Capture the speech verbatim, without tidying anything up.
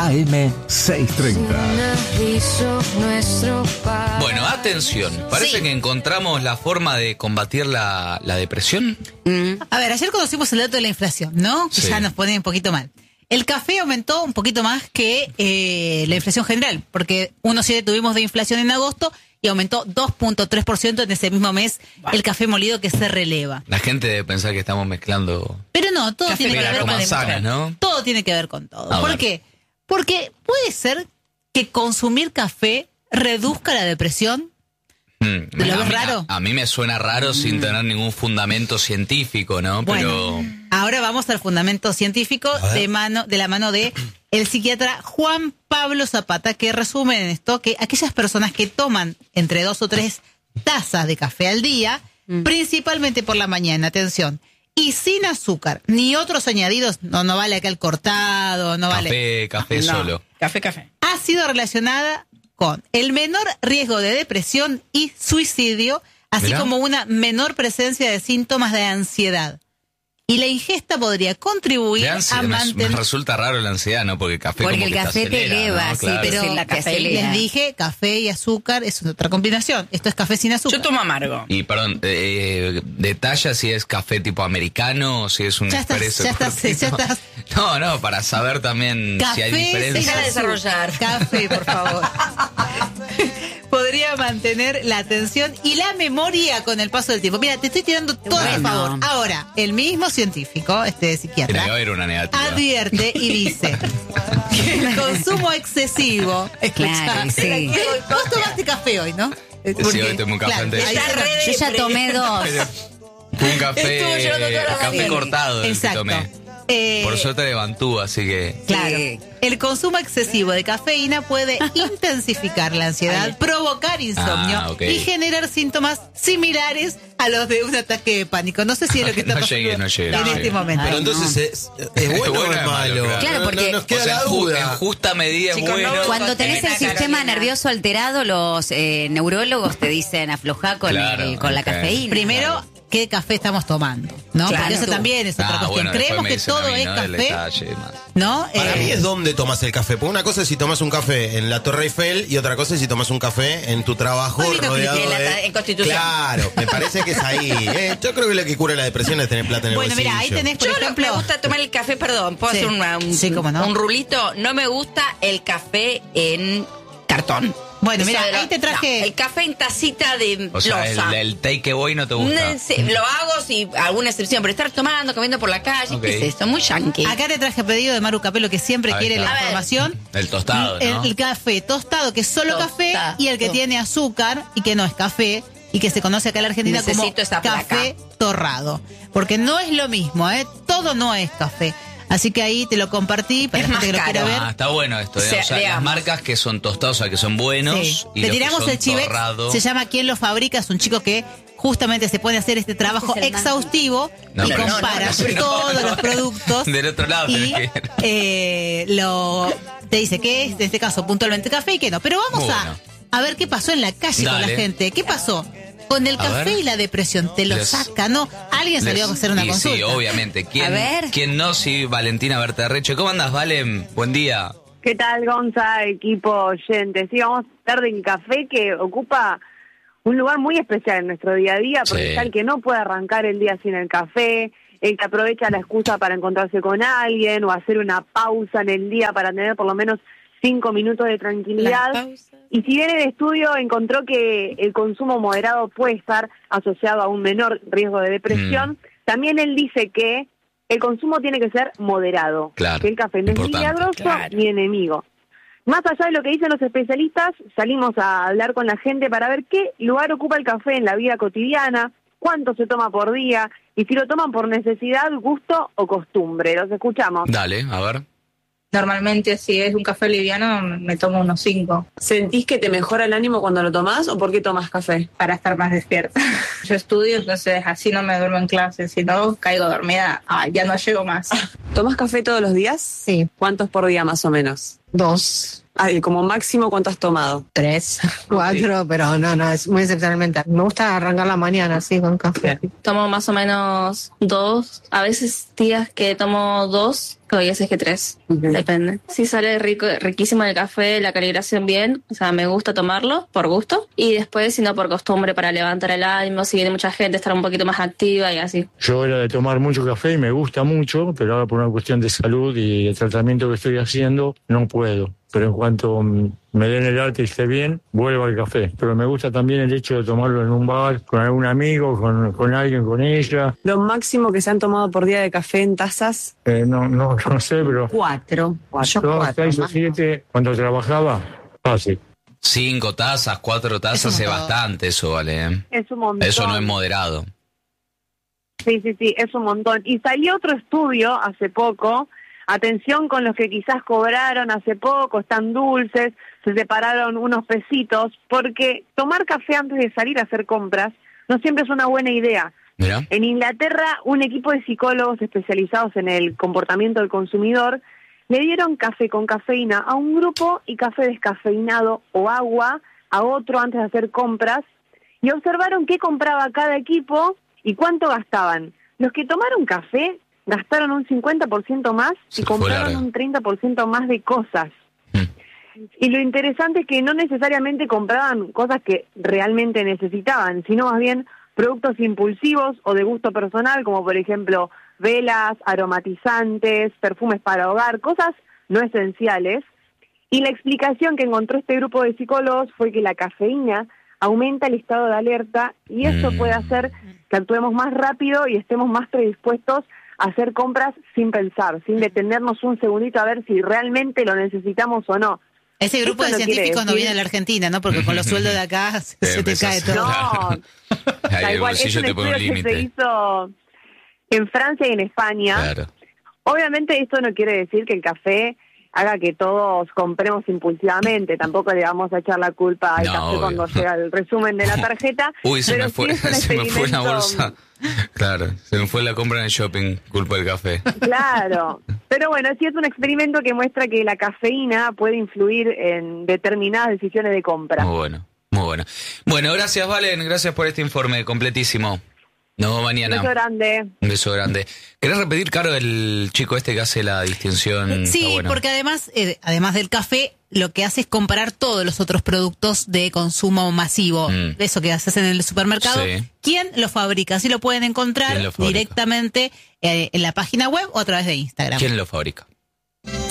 A M seiscientos treinta. Bueno, atención. Parece Sí. que encontramos la forma de combatir la, la depresión. Mm. A ver, ayer conocimos el dato de la inflación, ¿no? Que Sí. ya nos pone un poquito mal. El café aumentó un poquito más que eh, la inflación general, porque uno coma siete tuvimos de inflación en agosto y aumentó dos punto tres por ciento en ese mismo mes el café molido que se releva. La gente debe pensar que estamos mezclando Pero no, todo café tiene que ver con con manzanas, ¿no? Todo tiene que ver con todo. A ¿Por ver. qué? Porque puede ser que consumir café reduzca la depresión. Mm, ¿Te lo a ves mí- raro? A, a mí me suena raro sin tener ningún fundamento científico, ¿no? Pero Bueno, ahora vamos al fundamento científico de mano de la mano de el psiquiatra Juan Pablo Zapata, que resume en esto que aquellas personas que toman entre dos o tres tazas de café al día, Mm. principalmente por la mañana, atención, y sin azúcar ni otros añadidos, no no vale acá el cortado, no vale, café, café No. solo. Café, café. ha sido relacionada con el menor riesgo de depresión y suicidio, así Mirá. como una menor presencia de síntomas de ansiedad. Y la ingesta podría contribuir De a ansiedad, me, me mantener... resulta raro la ansiedad, ¿no? Porque el café Porque como el que café te acelera, eleva, ¿no? sí, Claro. pero- Sí, la Te cafeína. Les dije, café y azúcar es otra combinación. Esto es café sin azúcar. Yo tomo amargo. Y perdón, eh, detalla si es café tipo americano o si es un Ya estás, expreso. ya estás, cortito. ya estás. No, no, para saber también si hay Café sin diferencias. Déjala desarrollar. Café, por favor. Podría mantener la atención y la memoria con el paso del tiempo. Mira, te estoy tirando todo a Bueno. favor. Ahora, el mismo científico, este Tiene que psiquiatra, haber una negativa. advierte y dice que el consumo excesivo. Claro, Escuchá, sí. Vos tomaste café hoy, ¿no? Sí, hoy tomé un café antes. ahí Está se- re- Yo ya tomé dos. Un café, Estuvo llorando toda la café mañana. cortado el que Exacto. tomé. Eh, Por suerte levantó, así que... Claro. Sí. El consumo excesivo de cafeína puede intensificar la ansiedad, provocar insomnio Ah, ok. y generar síntomas similares a los de un ataque de pánico. No sé si es lo que está No pasando llegué, no llegué, en no este llegué. momento. Pero Ay, entonces, ¿es, es bueno, Es bueno o o es es malo, malo? claro. Claro, No, porque- no, nos queda O sea, la en ju- duda. en justa medida es Chicos, no bueno. Cuando tenés el Carolina. sistema nervioso alterado, los eh, neurólogos te dicen aflojá con, Claro, el- con la ok. cafeína. Primero, ¿qué café estamos tomando? ¿No? Claro. Porque eso también es otra Ah, cuestión. bueno, después Creemos me que dicen a todo mí, es ¿no? El café, detalle y demás. ¿no? Para Eh, mí es dónde tomas el café. Porque una cosa es si tomas un café en la Torre Eiffel y otra cosa es si tomas un café en tu trabajo Hoy vino rodeado en la- de... en Constitución. Claro, me parece que es ahí. ¿eh? Yo creo que lo que cura la depresión es tener plata en el Bueno, bolsillo. mira, ahí tenés, por Yo no- ejemplo... me gusta tomar el café, perdón, ¿puedo Sí. hacer una- un, Sí, cómo no. un rulito? No me gusta el café en cartón. Bueno, Eso mira, de lo- ahí te traje- no, el café en tacita de O sea, el, loza. el takeaway no te gusta. No, sí, lo hago si alguna excepción, pero estar tomando, comiendo por la calle, Ok. ¿qué es eso? Muy yankee. Acá te traje pedido de Maru Capelo, que siempre Ahí quiere está. la A ver. información. El tostado, el, ¿no? el café tostado, que es solo Tostado. café, y el que tiene azúcar y que no es café, y que se conoce acá en la Argentina Necesito como esa placa. café torrado. Porque no es lo mismo, ¿eh? Todo no es café. Así que ahí te lo compartí para Es la gente que más lo quiera caro. ver. Ah, está bueno esto. ¿eh? O sea, O sea, las veamos. marcas que son tostados, o sea, que son buenos. Sí. Y Te los que tiramos son el chivex, torrados. se llama ¿Quién lo fabrica? Es un chico que justamente se pone a hacer este trabajo Este es el más- exhaustivo No, y pero- compara no, no, no, todos no. los productos Del otro lado y tenés que ir. eh, lo te dice que es, en este caso, puntualmente café y que no. Pero vamos Muy a, bueno. a ver qué pasó en la calle con la Dale. gente. ¿Qué pasó? Con el A café ver. y la depresión. Te lo Les- saca, ¿no? Alguien salió Les- a hacer una y consulta. Sí, obviamente. ¿Quién, A ver. ¿Quién no? Sí, Valentina Berterreche. ¿Cómo andas, Valen? Buen día. ¿Qué tal, Gonza, equipo oyente? Sí, vamos a hablar del café que ocupa un lugar muy especial en nuestro día a día, porque Sí. está el que no puede arrancar el día sin el café, el que aprovecha la excusa para encontrarse con alguien o hacer una pausa en el día para tener por lo menos cinco minutos de tranquilidad. La pausa. Y si bien el estudio encontró que el consumo moderado puede estar asociado a un menor riesgo de depresión, Mm. también él dice que el consumo tiene que ser moderado, Claro, que el café no es importante, milagroso claro. ni enemigo. Más allá de lo que dicen los especialistas, salimos a hablar con la gente para ver qué lugar ocupa el café en la vida cotidiana, cuánto se toma por día y si lo toman por necesidad, gusto o costumbre. Los escuchamos. Dale, a ver. Normalmente, si es un café liviano, me tomo unos cinco ¿Sentís que te mejora el ánimo cuando lo tomás o por qué tomas café? para estar más despierta. Yo estudio, entonces así no me duermo en clase. Si no, caigo dormida, ah, ya no llego más. ¿Tomás café todos los días? Sí, ¿Cuántos por día más o menos? dos. Ay, como máximo, ¿cuánto has tomado? Tres, cuatro, pero no, no, es muy excepcionalmente. Me gusta arrancar la mañana así con café. Tomo más o menos dos. A veces días que tomo dos, que hay veces que tres. Okay. Depende. Si sale rico, riquísimo el café, la calibración bien, o sea, me gusta tomarlo por gusto. Y después, si no por costumbre, para levantar el ánimo, si viene mucha gente, estar un poquito más activa y así. Yo era de tomar mucho café y me gusta mucho, pero ahora por una cuestión de salud y el tratamiento que estoy haciendo, no puedo. Pero en cuanto me den el arte y esté bien, vuelvo al café. Pero me gusta también el hecho de tomarlo en un bar, con algún amigo, con, con alguien, con ella. ¿Lo máximo que se han tomado por día de café en tazas? Eh, no, no, no sé, pero... Cuatro. Yo Dos, cuatro. seis o siete, cuando trabajaba, fácil. Cinco tazas, cuatro tazas es bastante, eso vale. ¿eh? Es un montón. Eso no es moderado. Sí, sí, sí, es un montón. Y salió otro estudio hace poco, atención con los que quizás cobraron hace poco, están dulces, se separaron unos pesitos, porque tomar café antes de salir a hacer compras no siempre es una buena idea. Mira. En Inglaterra, un equipo de psicólogos especializados en el comportamiento del consumidor le dieron café con cafeína a un grupo y café descafeinado o agua a otro antes de hacer compras, y observaron qué compraba cada equipo y cuánto gastaban. Los que tomaron café gastaron un cincuenta por ciento más y compraron un treinta por ciento más de cosas. Mm. Y lo interesante es que no necesariamente compraban cosas que realmente necesitaban, sino más bien productos impulsivos o de gusto personal, como por ejemplo velas, aromatizantes, perfumes para hogar, cosas no esenciales. Y la explicación que encontró este grupo de psicólogos fue que la cafeína aumenta el estado de alerta y eso mm. puede hacer que actuemos más rápido y estemos más predispuestos a hacer compras sin pensar, sin detenernos un segundito a ver si realmente lo necesitamos o no. Ese grupo Esto de no científicos no decir... viene a la Argentina, ¿no? Porque con los sueldos de acá se, se te cae todo. No, tal cual, es un estudio que se hizo en Francia y en España. Claro. Obviamente esto no quiere decir que el café haga que todos compremos impulsivamente, tampoco le vamos a echar la culpa al no, café obvio. Cuando llega el resumen de la tarjeta. Uy, se pero me fue, sí se me fue la experimento... bolsa. Claro, se me fue la compra en el shopping, culpa del café. Claro, pero bueno, sí es un experimento que muestra que la cafeína puede influir en determinadas decisiones de compra. Muy bueno, muy bueno. Bueno, gracias Valen, gracias por este informe completísimo. Nos vemos mañana. Un beso grande. Un beso grande. ¿Querés repetir, Caro, el chico este que hace la distinción? Sí, bueno. porque además, eh, además del café, lo que hace es comparar todos los otros productos de consumo masivo. Mm. Eso que haces en el supermercado. Sí. ¿Quién lo fabrica? Así lo pueden encontrar lo fabrica? directamente eh, en la página web o a través de Instagram. ¿Quién lo fabrica?